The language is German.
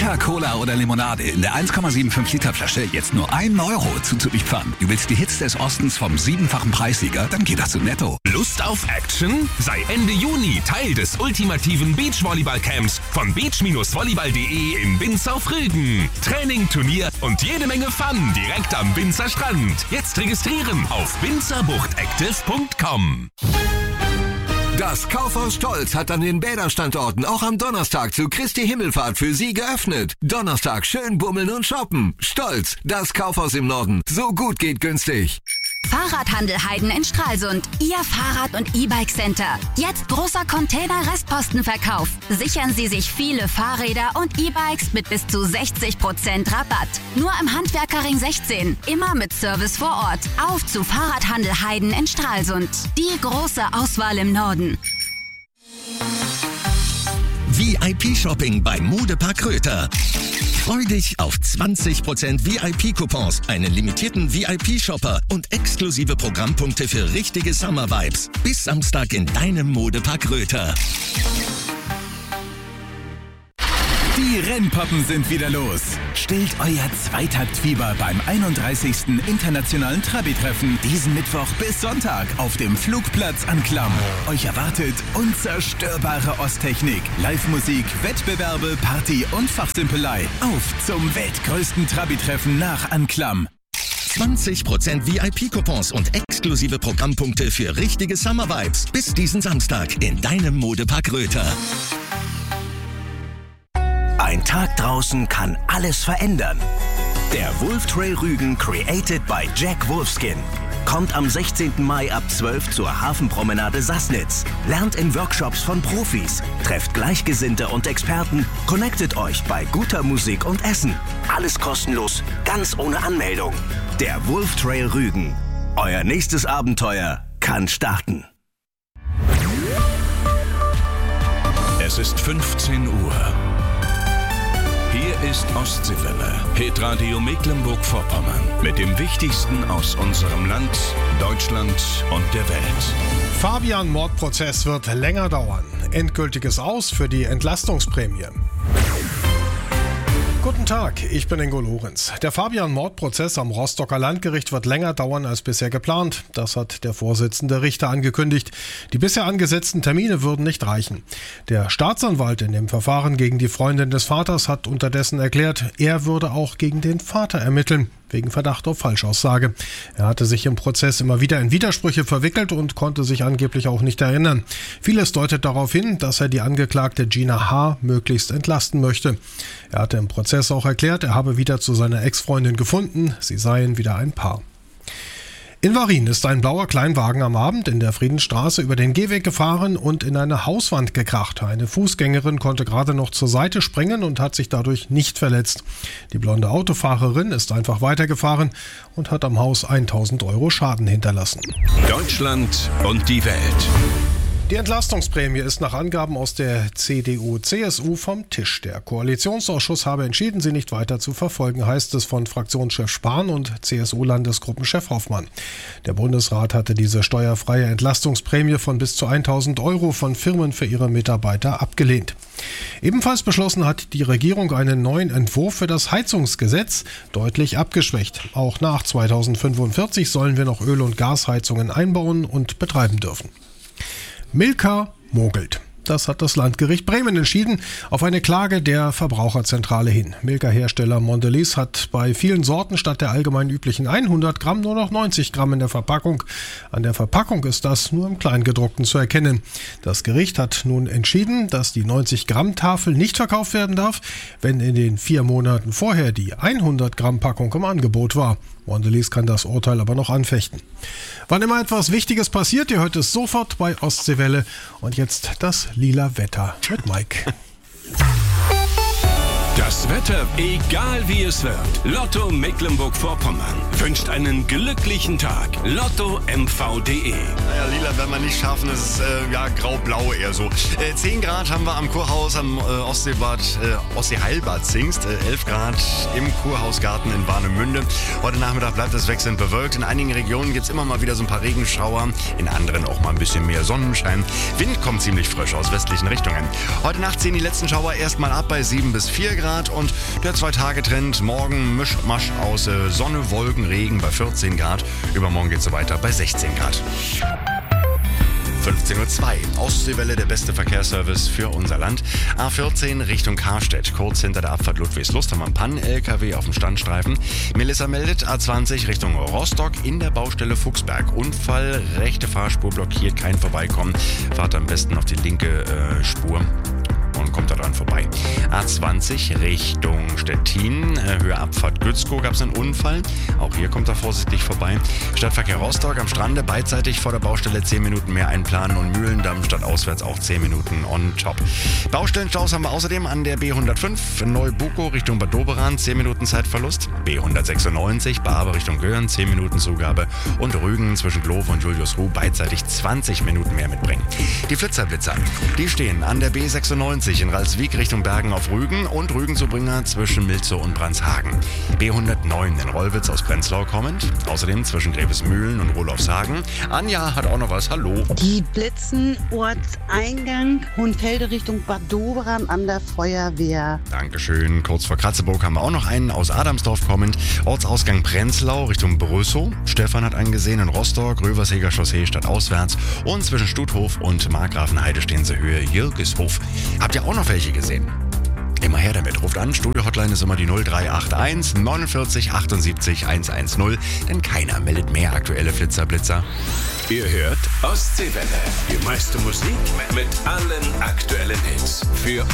Fanta, Cola oder Limonade in der 1,75 Liter Flasche jetzt nur 1 Euro Zuzüglich-Pfand. Du willst die Hits des Ostens vom 7-fachen Preissieger? Dann geht das zu Netto. Lust auf Action? Sei Ende Juni Teil des ultimativen Beachvolleyball-Camps von beach-volleyball.de in Binz auf Rügen. Training, Turnier und jede Menge Fun direkt am Binzer Strand. Jetzt registrieren auf binzerbuchtactive.com. Das Kaufhaus Stolz hat an den Bäderstandorten auch am Donnerstag zu Christi Himmelfahrt für Sie geöffnet. Donnerstag schön bummeln und shoppen. Stolz, das Kaufhaus im Norden. So gut geht günstig. Fahrradhandel Heiden in Stralsund. Ihr Fahrrad- und E-Bike-Center. Jetzt großer Container-Restpostenverkauf. Sichern Sie sich viele Fahrräder und E-Bikes mit bis zu 60% Rabatt. Nur im Handwerkerring 16. Immer mit Service vor Ort. Auf zu Fahrradhandel Heiden in Stralsund. Die große Auswahl im Norden. VIP-Shopping beim Modepark Röther. Freu dich auf 20% VIP-Coupons, einen limitierten VIP-Shopper und exklusive Programmpunkte für richtige Summer-Vibes. Bis Samstag in deinem Modepark Röther. Die Rennpoppen sind wieder los. Stillt euer Zweitaktfieber beim 31. Internationalen Trabi-Treffen diesen Mittwoch bis Sonntag auf dem Flugplatz Anklam. Euch erwartet unzerstörbare Osttechnik, Live-Musik, Wettbewerbe, Party und Fachsimpelei. Auf zum weltgrößten Trabi-Treffen nach Anklam. 20% VIP-Coupons und exklusive Programmpunkte für richtige Summer-Vibes. Bis diesen Samstag in deinem Modepark Röther. Ein Tag draußen kann alles verändern. Der Wolf Trail Rügen created by Jack Wolfskin kommt am 16. Mai ab 12 zur Hafenpromenade Sassnitz. Lernt in Workshops von Profis, trefft Gleichgesinnte und Experten, connectet euch bei guter Musik und Essen. Alles kostenlos, ganz ohne Anmeldung. Der Wolf Trail Rügen. Euer nächstes Abenteuer kann starten. Es ist 15 Uhr. Hier ist Ostseewelle, Hitradio Mecklenburg-Vorpommern. Mit dem Wichtigsten aus unserem Land, Deutschland und der Welt. Fabian-Mordprozess wird länger dauern. Endgültiges Aus für die Entlastungsprämie. Guten Tag, ich bin Ingo Lorenz. Der Fabian-Mordprozess am Rostocker Landgericht wird länger dauern als bisher geplant. Das hat der Vorsitzende Richter angekündigt. Die bisher angesetzten Termine würden nicht reichen. Der Staatsanwalt in dem Verfahren gegen die Freundin des Vaters hat unterdessen erklärt, er würde auch gegen den Vater ermitteln, wegen Verdacht auf Falschaussage. Er hatte sich im Prozess immer wieder in Widersprüche verwickelt und konnte sich angeblich auch nicht erinnern. Vieles deutet darauf hin, dass er die Angeklagte Gina H. möglichst entlasten möchte. Er hatte im Prozess auch erklärt, er habe wieder zu seiner Ex-Freundin gefunden, sie seien wieder ein Paar. In Warin ist ein blauer Kleinwagen am Abend in der Friedensstraße über den Gehweg gefahren und in eine Hauswand gekracht. Eine Fußgängerin konnte gerade noch zur Seite springen und hat sich dadurch nicht verletzt. Die blonde Autofahrerin ist einfach weitergefahren und hat am Haus 1.000 Euro Schaden hinterlassen. Deutschland und die Welt. Die Entlastungsprämie ist nach Angaben aus der CDU-CSU vom Tisch. Der Koalitionsausschuss habe entschieden, sie nicht weiter zu verfolgen, heißt es von Fraktionschef Spahn und CSU-Landesgruppenchef Hoffmann. Der Bundesrat hatte diese steuerfreie Entlastungsprämie von bis zu 1.000 Euro von Firmen für ihre Mitarbeiter abgelehnt. Ebenfalls beschlossen hat die Regierung einen neuen Entwurf für das Heizungsgesetz, deutlich abgeschwächt. Auch nach 2045 sollen wir noch Öl- und Gasheizungen einbauen und betreiben dürfen. Milka mogelt. Das hat das Landgericht Bremen entschieden, auf eine Klage der Verbraucherzentrale hin. Milka-Hersteller Mondelez hat bei vielen Sorten statt der allgemein üblichen 100 Gramm nur noch 90 Gramm in der Verpackung. An der Verpackung ist das nur im Kleingedruckten zu erkennen. Das Gericht hat nun entschieden, dass die 90-Gramm-Tafel nicht verkauft werden darf, wenn in den 4 Monaten vorher die 100-Gramm-Packung im Angebot war. Mondelez kann das Urteil aber noch anfechten. Wann immer etwas Wichtiges passiert, ihr hört es sofort bei Ostseewelle. Und jetzt das lila Wetter mit Mike. Das Wetter, egal wie es wird. Lotto Mecklenburg-Vorpommern wünscht einen glücklichen Tag. LottoMV.de. Naja, lila werden wir nicht schaffen, es ist grau-blau eher so. 10 Grad haben wir am Kurhaus am Ostseeheilbad Zingst. 11 Grad im Kurhausgarten in Warnemünde. Heute Nachmittag bleibt es wechselnd bewölkt. In einigen Regionen gibt es immer mal wieder so ein paar Regenschauer. In anderen auch mal ein bisschen mehr Sonnenschein. Wind kommt ziemlich frisch aus westlichen Richtungen. Heute Nacht ziehen die letzten Schauer erstmal ab bei 7 bis 4 Grad und Der 2-Tage-Trend, morgen Mischmasch aus Sonne, Wolken, Regen bei 14 Grad. Übermorgen geht es so weiter bei 16 Grad. 15:02 Uhr. Ostseewelle, der beste Verkehrsservice für unser Land. A14 Richtung Karstedt, kurz hinter der Abfahrt Ludwigslust haben wir einen Pann-LKW auf dem Standstreifen. Melissa meldet, A20 Richtung Rostock in der Baustelle Fuchsberg. Unfall, rechte Fahrspur blockiert, kein Vorbeikommen. Fahrt am besten auf die linke Spur und kommt daran vorbei. A20 Richtung Stettin, Höhe Abfahrt Gützkow gab es einen Unfall. Auch hier kommt er vorsichtig vorbei. Stadtverkehr Rostock am Strande, beidseitig vor der Baustelle 10 Minuten mehr einplanen und Mühlendamm stadtauswärts auch 10 Minuten on top. Baustellenstaus haben wir außerdem an der B105 Neubuko Richtung Bad Doberan, 10 Minuten Zeitverlust. B196 Barbe Richtung Göhren, 10 Minuten Zugabe. Und Rügen zwischen Glove und Juliusruh beidseitig 20 Minuten mehr mitbringen. Die Flitzerblitzer, die stehen an der B96 in Ralswiek Richtung Bergen auf Rügen und Rügen-Zubringer zwischen Milzow und Brandshagen. B109 in Rollwitz aus Prenzlau kommend. Außerdem zwischen Grevesmühlen und Rolofshagen. Anja hat auch noch was. Hallo. Die blitzen Ortseingang Hohenfelde Richtung Bad Doberan an der Feuerwehr. Dankeschön. Kurz vor Kratzeburg haben wir auch noch einen aus Adamsdorf kommend. Ortsausgang Prenzlau Richtung Brüssow. Stefan hat einen gesehen in Rostock. Röversheger Chaussee stadtauswärts. Und zwischen Stuthof und Markgrafenheide stehen sie Höhe Jirgishof. Habt ihr auch noch welche gesehen? Immer her damit. Ruft an. Studio-Hotline ist immer die 0381 49 78 110. Denn keiner meldet mehr aktuelle Flitzerblitzer. Ihr hört Ostseewelle. Die meiste Musik mit allen aktuellen Hits. Für